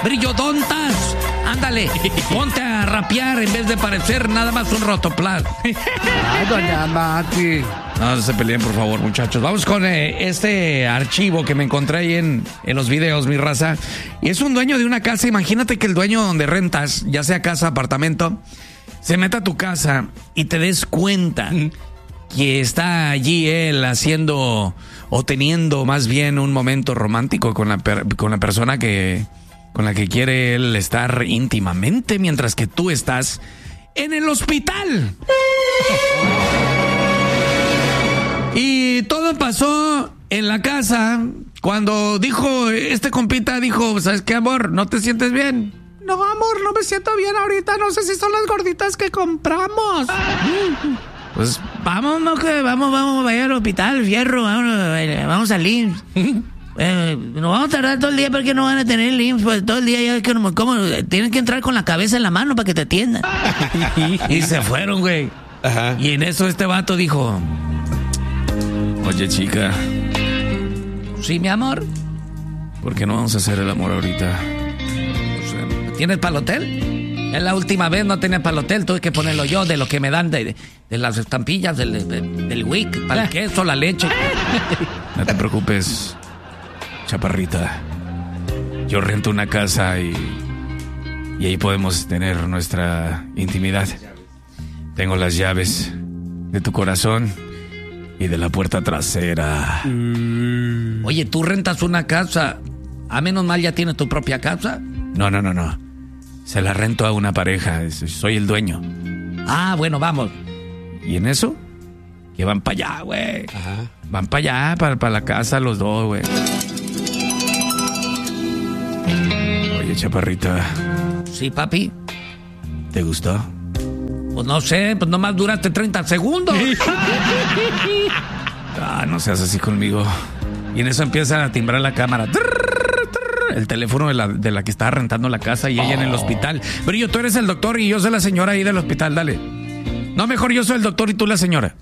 brillodontas. Ándale, ponte a rapear en vez de parecer nada más un rotoplas. Ay, doña Mati. No se peleen, por favor, muchachos. Vamos con este archivo que me encontré ahí en los videos, mi raza. Y es un dueño de una casa. Imagínate que el dueño donde rentas, ya sea casa, apartamento, se meta a tu casa y te des cuenta que está allí él haciendo o teniendo más bien un momento romántico con la persona con la que quiere él estar íntimamente, mientras que tú estás en el hospital. Y todo pasó en la casa cuando este compita dijo, ¿sabes qué, amor? ¿No te sientes bien? No, amor, no me siento bien ahorita. No sé si son las gorditas que compramos. Pues vamos, vaya al hospital, fierro, vamos al IMSS. No vamos a tardar todo el día porque no van a tener el IMSS, pues todo el día ya como tienen que entrar con la cabeza en la mano para que te atiendan. Y se fueron, güey. Ajá. Y en eso este vato dijo, oye, chica. Sí, mi amor. ¿Por qué no vamos a hacer el amor ahorita? O sea, ¿tienes para el hotel? Es la última vez no tenía para el hotel, tuve que ponerlo yo de lo que me dan de las estampillas del WIC, para el queso, la leche. No te preocupes, chaparrita. Yo rento una casa y ahí podemos tener nuestra intimidad. Tengo las llaves de tu corazón y de la puerta trasera. Oye, ¿tú rentas una casa? ¿A menos mal ya tienes tu propia casa? No. Se la rento a una pareja. Soy el dueño. Ah, bueno, vamos. ¿Y en eso? Que van para allá, güey. Ajá. Van para allá, para la casa los dos, güey. Oye, chaparrita. Sí, papi. ¿Te gustó? Pues no sé, pues nomás duraste 30 segundos. No seas así conmigo. Y en eso empieza a timbrar la cámara. El teléfono de la que estaba rentando la casa y ella en el hospital. Brillo, tú eres el doctor y yo soy la señora ahí del hospital, dale. No, mejor yo soy el doctor y tú la señora.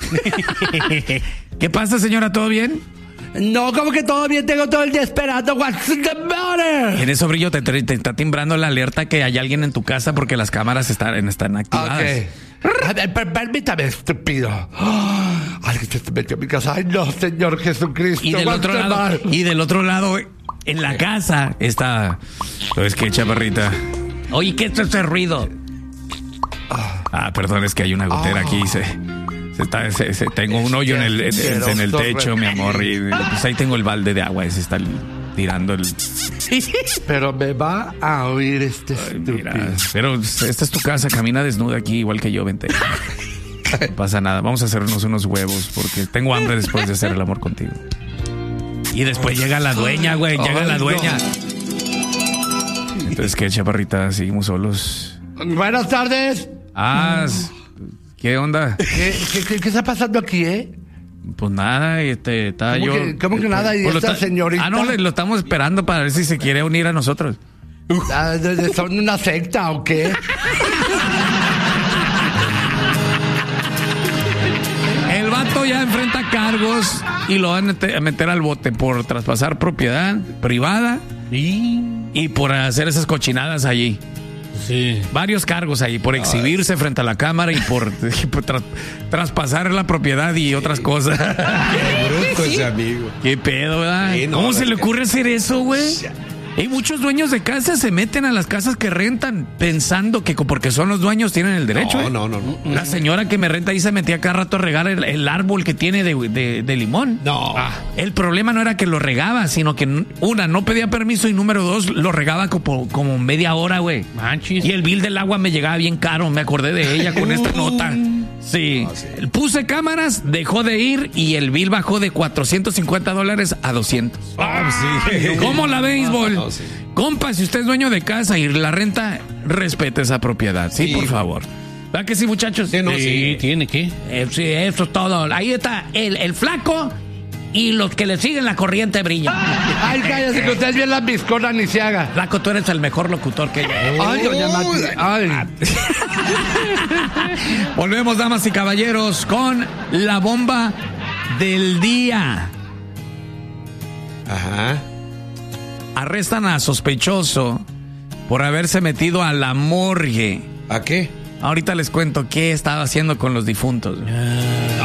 ¿Qué pasa, señora? ¿Todo bien? No, como que todo bien, tengo todo el día esperando. What's the matter? En eso, Brillo, te está timbrando la alerta que hay alguien en tu casa porque las cámaras están activadas. Okay. A ver, permítame, estúpido. Alguien se metió a mi casa. Ay, no, Señor Jesucristo. Y del otro lado, en la casa está... ¿Sabes qué, chaparrita? Oye, ¿qué es ese ruido? Perdón, es que hay una gotera aquí. Tengo un hoyo en el techo, mi amor. Y pues ahí tengo el balde de agua. Se está tirando el... Pero me va a oír este estúpido. Mira, pero esta es tu casa. Camina desnuda aquí, igual que yo. Vente. No pasa nada. Vamos a hacernos unos huevos porque tengo hambre después de hacer el amor contigo. Y después llega la dueña, güey. Llega la dueña. No. Entonces, ¿qué, chaparrita? ¿Seguimos solos? Buenas tardes. ¿Qué onda? ¿Qué está pasando aquí, Pues nada, está yo... ¿Cómo que nada? ¿Y esta señorita? No, lo estamos esperando para ver si se quiere unir a nosotros. ¿Son una secta o qué? El vato ya enfrenta cargos y lo van a meter al bote por traspasar propiedad privada y por hacer esas cochinadas allí. Sí. Varios cargos ahí, por exhibirse frente a la cámara y por traspasar la propiedad y otras cosas. Qué bruto ese amigo. Qué pedo, ¿verdad? Sí, ¿cómo se le ocurre hacer eso, güey? Y muchos dueños de casa se meten a las casas que rentan pensando que porque son los dueños tienen el derecho. No. La señora que me renta ahí se metía cada rato a regar el árbol que tiene de limón. No. El problema no era que lo regaba, sino que una, no pedía permiso y número dos, lo regaba como media hora, güey. Manchis. Y el bill del agua me llegaba bien caro, me acordé de ella con esta nota. Sí. Puse cámaras, dejó de ir y el bill bajó de $450 a $200. Sí. ¿Cómo la béisbol? No, sí. Compa, si usted es dueño de casa y la renta, respete esa propiedad. Sí, por favor. ¿Verdad que sí, muchachos? Sí, tiene que. Sí, eso es todo. Ahí está el flaco y los que le siguen la corriente brilla. Ay, cállate, que usted es bien la biscona ni se haga. Flaco, tú eres el mejor locutor que yo. Ay, doña Mati. Ay. Volvemos, damas y caballeros, con la bomba del día. Ajá. Arrestan a sospechoso por haberse metido a la morgue. ¿A qué? Ahorita les cuento qué estaba haciendo con los difuntos.